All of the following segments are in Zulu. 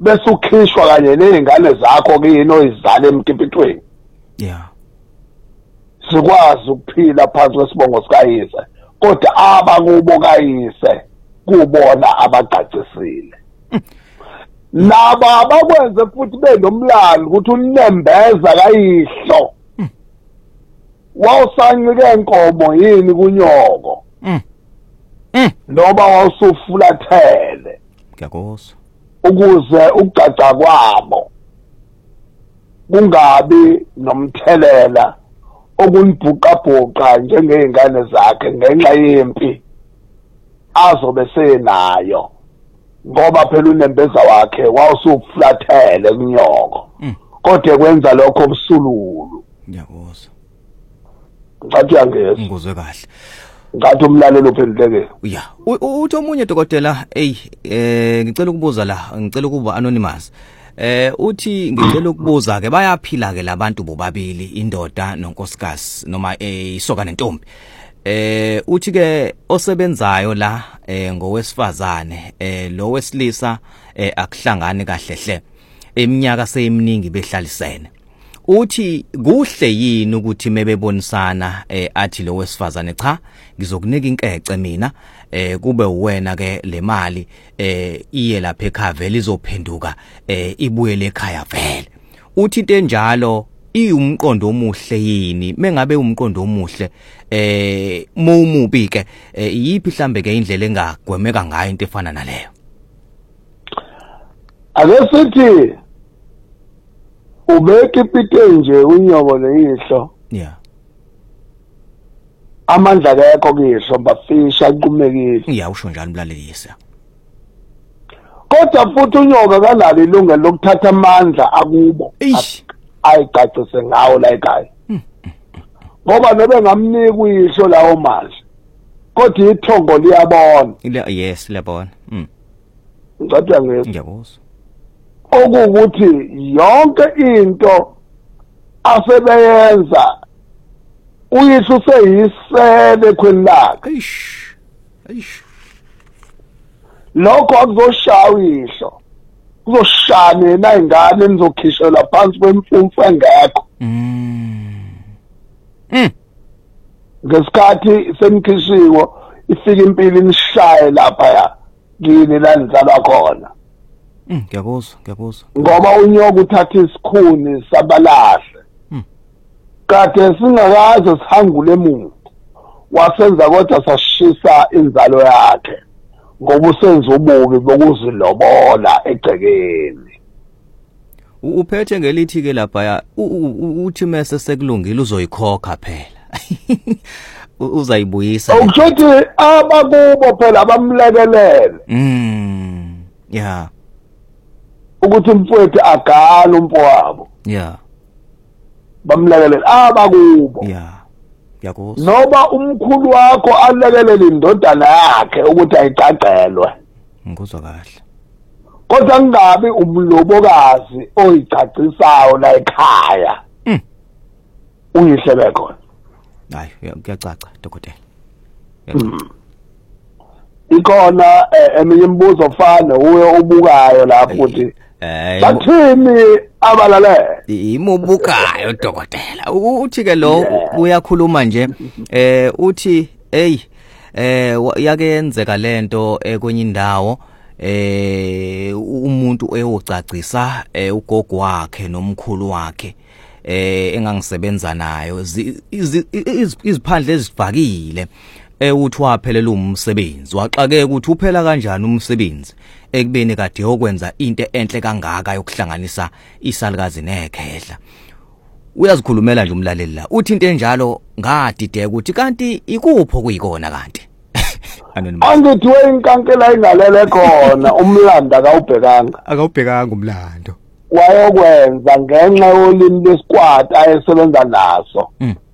bese ukhishwa kanye nezingane zakho kini oyizala emkipitweni. Yeah. Sikwazi ukuphila phansi kwesibongo sikayise kodwa abakubo kayise kubona abagacisile. Laba abakwenze futhi benomlando ukuthi unembeza kayihlo. Wawusancike inkomo yini kunyoko. Noma wawusufulathele. Ngiyakuzwa. Ukuze ukugaca kwabo kungabi nomthelela okunibhuqabhuqa njengezingane zakhe ngenxa yempi azobe senayo ngoba phela unembeza wakhe wawusufulathele kunyoko kodwa kwenza lokho obusululu. Ngiyakuzwa. Ngathi uyangeza. Ngizwe kahle. Ngathi umlalelo uphenduleke. Yeah. Uthi omunye dokotela ngicela ukubuza la ngicela ukuba anonymous. Uthi ngicela ukubuza ke bayaphila ke labantu bobabili indoda nonkosikazi noma isoka nentombi. Uthi ke osebenzayo la ngowesifazane lo wesilisa akuhlangane kahle hle eminyaka seyiminingi behlalisene. Uthi kuhle yini ukuthi mebebonisana athi lo wesifazane cha ngizokunika inkece mina kube uwena ke le mali iye lapha ekhaya vele izophenduka ibuye ekhaya vele. Uthi into enjalo iyumqondo omuhle yini mengabe umqondo omuhle mumubi ke yipi mhlambe ke indlela engagwemeka ngayo into efana naleyo. Ake sithi ubeke ipite nje unyoko leyihlo. Yeah. Amandla akekho kuyihlo bafisha aqumekile. Yeah usho njalo umlalelisa. Kodwa futhi unyoka kanalo ilungelo lokuthatha amandla akubo. Ayigacise ngawo la ekhaya. Ngoba nobe ngamnika uyihlo lawo manje. Kodwa ithongo liyabona. Yes liyabona. Ngathi angeke. Ngiyabuzwa. Okuthi yonke into asebeyenza uyihlo seyisele khwini lakhe. Lokho akuzoshaya uyihlo. Kuzoshaya na ingane nizokhishela phansi kwemfumfu engekho. Ngesikhathi semkhishiwo ifika impilo inishaye lapha ya kini la nizalwa khona. Ngiyakuzwa. Ngoba unyoka uthatha isikhuni sabalahle. Kade singakaze sihangule emuva. Wasenza kodwa sashisa inzalo yakhe. Ngoba usenza ububi bokuzilobola egcekeni. Uphethe ngelithi ke lapha uthi mase sekulungile uzoyikhokha phela. Uzayibuyisa. Ukuthi abakubo phela bamlekelele. Yeah. Ukuthi umfowethu agala umfowabo. Yeah. Bamlekelele abakubo. Yeah. Ngiyakuzwa. Noba umkhulu wakho alekelele indodana yakhe ukuthi ayicacelwe. Ngikuzwa kahle. Kodwa kungabi umlobokazi oyicacisayo la ekhaya. Uyihle bekhona. Hayi kuyacaca dokotela. Ikhona eminye imibuzo ofana uwe ubukayo lapho ukuthi bathini abalale imubukayo dokotela uthi ke lo uyakhuluma nje uthi yake yenzeka lento kwenye indawo umuntu eyocacisa ugogo wakhe nomkhulu wakhe engangisebenza nayo iziphandle ezivakile uthi waphelela umsebenzi waxake ukuthi uphela kanjani umsebenzi ekubeni kade yokwenza into enhle kangaka yokuhlanganisa isalukazi nekhehla. Uyazikhulumela nje umlaleli la uthi into enjalo ngadideka ukuthi kanti ikupho kuyikona kanti angithi wenkankela ingalele khona umlando akawubhekanga umlando wayokwenza ngenxa yolimi lesikwati ayesebenza naso.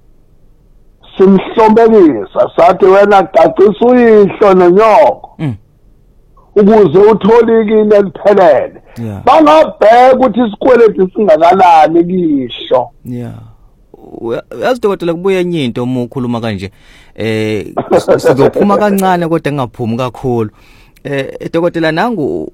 Simhlombekisa sathi wena cacisa uyihlo nonyoko ukuze uthole ikini eliphelele. Bangabheka ukuthi isikweletu singakanani kihlo. Yazi dokotela kubuye enye into uma ukhuluma kanje sizophuma kancane kodwa engaphumi kakhulu. Dokotela nangu